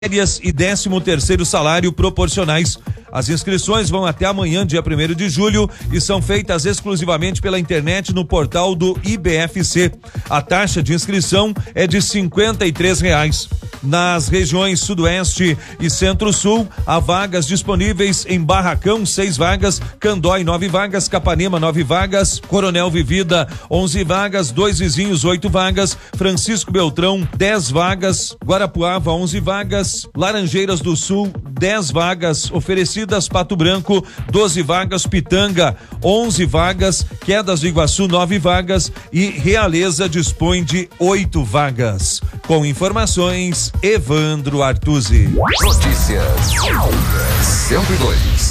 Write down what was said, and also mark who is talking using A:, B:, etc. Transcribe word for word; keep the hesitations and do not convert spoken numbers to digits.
A: férias e décimo terceiro salário proporcionais. As inscrições vão até amanhã, dia primeiro de julho, e são feitas exclusivamente pela internet no portal do I B F C. A taxa de inscrição é de cinquenta e três reais. Nas regiões Sudoeste e Centro-Sul, há vagas disponíveis em Barracão, seis vagas, Candói, nove vagas, Capanema, nove vagas, Coronel Vivida, onze vagas, Dois Vizinhos, oito vagas, Francisco Beltrão, dez vagas, Guarapuava, onze vagas, Laranjeiras do Sul, dez vagas, oferecidas Pato Branco, doze vagas, Pitanga, onze vagas, Quedas do Iguaçu, nove vagas e Realeza dispõe de oito vagas. Com informações, Evandro Artuzzi.
B: Notícias cento e dois.